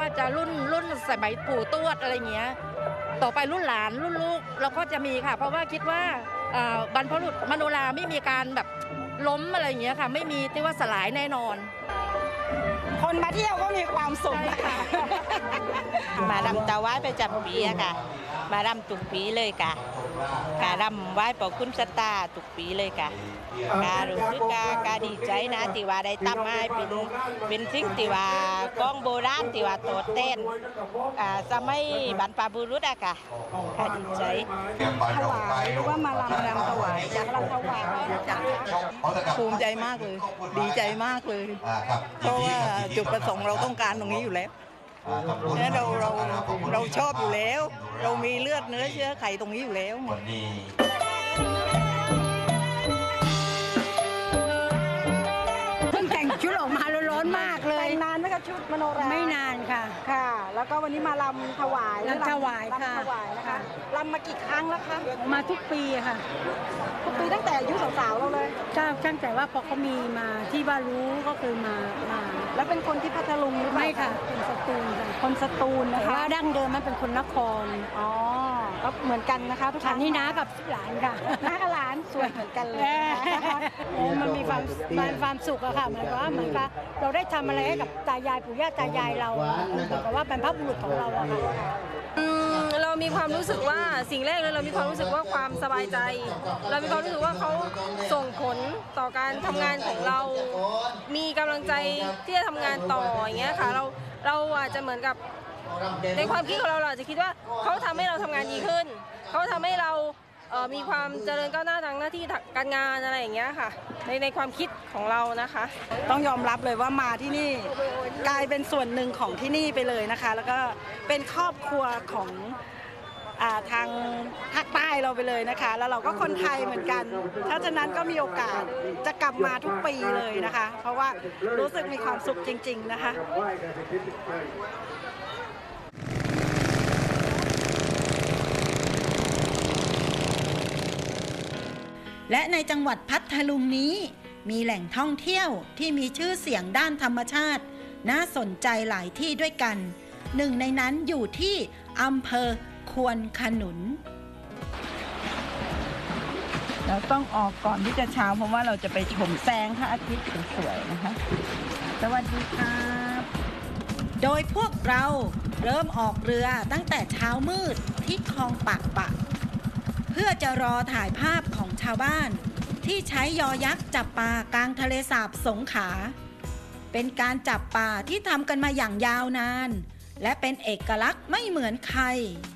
ว่าจะรุ่นสมัยปู่ทวดอะไรเงี้ยต่อไปรุ่นหลานรุ่นลูกเราก็จะมีค่ะเพราะว่าคิดว่าบรรพบุรุษมโนราไม่มีการแบบล้มอะไรอย่างเงี้ยค่ะไม่มีที่ว่าสลายแน่นอนคนมาเที่ยวก็มีความสุขค่ะมารำตาไหว้ประจำปีอะค่ะมารำทุกปีเลยค่ะการำไหว้ปอคุณสตาทุกปีเลยค่ะการรู้สึกการดีใจนะที่ว่าได้ทำให้เป็นสิ่งที่ว่ากองโบราณที่ว่าโตเต้นสมัยบรรพบุรุษอะค่ะดีใจถวายหรือว่ามารำถวายจากรำถวายภูมิใจมากเลยดีใจมากเลยเพราะว่าจุดประสงค์เราต้องการตรงนี้อยู่แล้วเนี่ยเราชอบอยู่แล้วเรามีเลือดเนื้อเชื้อไขตรงนี้อยู่แล้วเพิ่งแต่งชุดออกมาร้อนมากเลยแต่งนานไหมคะชุดมโนราไม่นานค่ะค่ะแล้วก็วันนี้มารำถวายถวายค่ะนะคะรำมากี่ครั้งแล้วคะมาทุกปีค่ะทุกปีตั้งแต่อายุสาวๆเราเลยตั้งแต่ว่าพอเขามีมาที่ว่ารู้ก็คือมาแล้วเป็นคนที่พัทลุงหรือเปล่าไม่ค่ะคนสตูลค่ะคนสตูลนะคะว่าดั้งเดิมมันเป็นคนนครอ๋อก็เหมือนกันนะคะทุกท่านนี่น้ากับหลานค่ะน้ากับหลานสวยเหมือนกันเลยโอ้มันมีความสุขอะค่ะเหมือนกับเราได้ทำอะไรให้กับตายายปู่ย่าตายายเราเหมือนกับว่าเป็นพระบุรุษของเราอะค่ะเรามีความรู้สึกว่าสิ่งแรกเลยเรามีความรู้สึกว่าความสบายใจเรามีความรู้สึกว่าเขาส่งผลต่อการทำงานของเรามีกำลังใจที่จะทำงานต่ออย่างเงี้ยค่ะเราอาจจะเหมือนกับในความคิดของเราอาจจะคิดว่าเขาทำให้เราทำงานดีขึ้นเขาทำให้เรามีความเจริญก้าวหน้าทางหน้าที่การงานอะไรอย่างเงี้ยค่ะในความคิดของเรานะคะต้องยอมรับเลยว่ามาที่นี่กลายเป็นส่วนหนึ่งของที่นี่ไปเลยนะคะแล้วก็เป็นครอบครัวของทางภาคใต้เราไปเลยนะคะแล้วเราก็คนไทยเหมือนกันเพราะฉะนั้นก็มีโอกาสจะกลับมาทุกปีเลยนะคะเพราะว่ารู้สึกมีความสุขจริงๆนะคะและในจังหวัดพัทลุงนี้มีแหล่งท่องเที่ยวที่มีชื่อเสียงด้านธรรมชาติน่าสนใจหลายที่ด้วยกันหนึ่งในนั้นอยู่ที่อำเภอควนขนุนเราต้องออกก่อนที่จะเช้าเพราะว่าเราจะไปชมแสงพระอาทิตย์สวยๆนะคะสวัสดีครับโดยพวกเราเริ่มออกเรือตั้งแต่เช้ามืดที่คลองปากปะเพื่อจะรอถ่ายภาพของชาวบ้านที่ใช้ยอยักษ์จับปลากลางทะเลสาบสงขลาเป็นการจับปลาที่ทำกันมาอย่างยาวนานและเป็นเอกลักษณ์ไม่เหมือนใคร